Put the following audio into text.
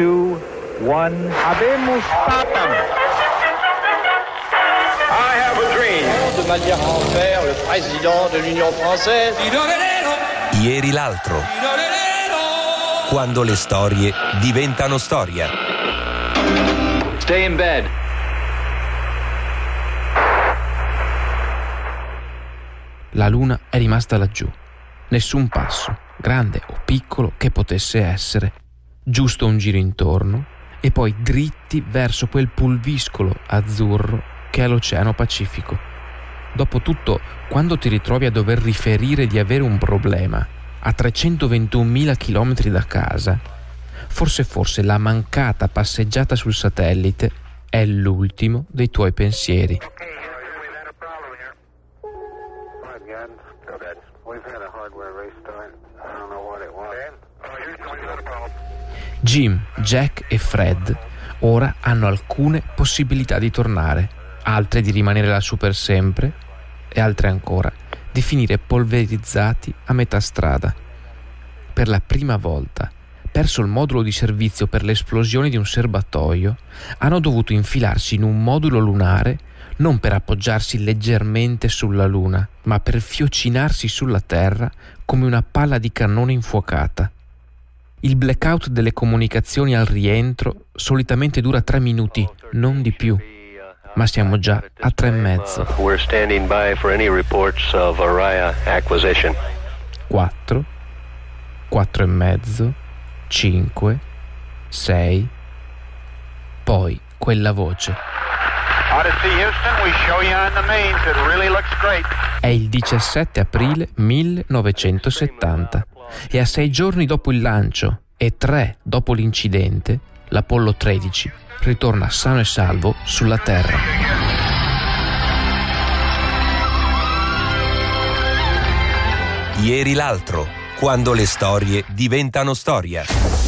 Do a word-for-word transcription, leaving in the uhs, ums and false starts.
two, one. Habemus Papam. I have a dream. De Malia Renfer, le président de l'Union française. Ieri l'altro. Quando le storie diventano storia. Stay in bed. La luna è rimasta laggiù. Nessun passo, grande o piccolo che potesse essere. Giusto un giro intorno e poi dritti verso quel pulviscolo azzurro che è l'Oceano Pacifico. Dopotutto, quando ti ritrovi a dover riferire di avere un problema a trecentoventunomila chilometri da casa, forse forse la mancata passeggiata sul satellite è l'ultimo dei tuoi pensieri. Jim, Jack e Fred ora hanno alcune possibilità di tornare, altre di rimanere lassù per sempre e altre ancora di finire polverizzati a metà strada. Per la prima volta, perso il modulo di servizio per l'esplosione di un serbatoio, hanno dovuto infilarsi in un modulo lunare non per appoggiarsi leggermente sulla Luna, ma per fiocinarsi sulla Terra come una palla di cannone infuocata. Il blackout delle comunicazioni al rientro solitamente dura tre minuti, non di più, ma siamo già a tre e mezzo. We're standing by for any reports of Araya acquisition. Quattro, quattro e mezzo, cinque, sei, poi quella voce. Odyssey Houston, we show you on the mains. It really looks great. È il diciassette aprile millenovecentosettanta e a sei giorni dopo il lancio e tre dopo l'incidente, l'Apollo tredici ritorna sano e salvo sulla Terra. Ieri l'altro, quando le storie diventano storia.